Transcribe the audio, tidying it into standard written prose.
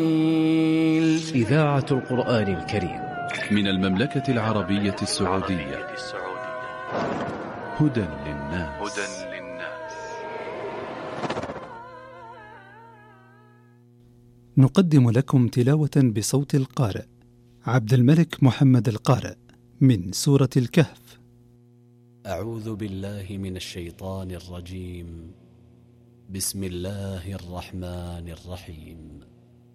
إذاعة القرآن الكريم من المملكة العربية السعودية. هدى للناس. نقدم لكم تلاوة بصوت القارئ عبد الملك محمد القارئ من سورة الكهف. أعوذ بالله من الشيطان الرجيم. بسم الله الرحمن الرحيم.